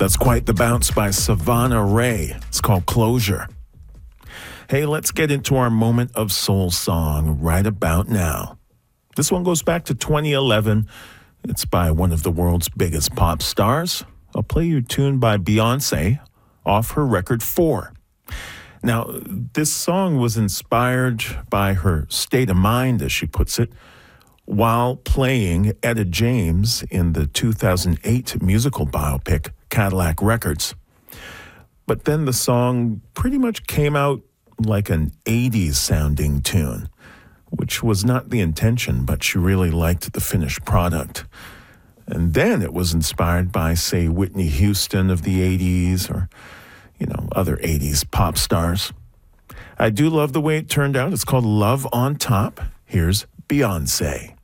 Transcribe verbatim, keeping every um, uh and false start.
That's quite the bounce by Savannah Ray. It's called Closure. Hey, let's get into our moment of soul song right about now. This one goes back to twenty eleven. It's by one of the world's biggest pop stars. I'll play you a tune by Beyonce off her record Four. Now, this song was inspired by her state of mind, as she puts it, while playing Etta James in the two thousand eight musical biopic Cadillac Records. But then the song pretty much came out like an eighties sounding tune, which was not the intention, but she really liked the finished product. And then it was inspired by, say, Whitney Houston of the eighties or, you know, other eighties pop stars. I do love the way it turned out. It's called Love on Top. Here's Beyonce.